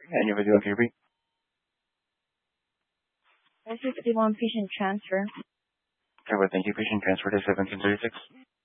And your video can read. 451 patient transfer. Okay, well, thank you. Patient transfer to 1736.